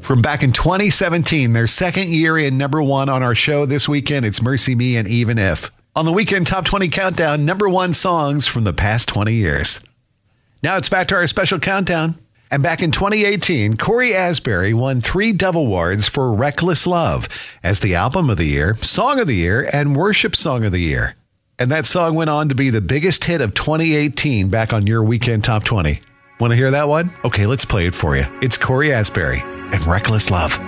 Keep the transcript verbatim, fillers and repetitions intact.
From back in twenty seventeen, their second year in number one on our show this weekend, it's Mercy Me and Even If. On the Weekend Top twenty Countdown, number one songs from the past twenty years. Now it's back to our special countdown. And back in twenty eighteen, Cory Asbury won three Dove Awards for Reckless Love as the Album of the Year, Song of the Year, and Worship Song of the Year. And that song went on to be the biggest hit of twenty eighteen back on your Weekend Top twenty. Want to hear that one? Okay, let's play it for you. It's Cory Asbury and Reckless Love.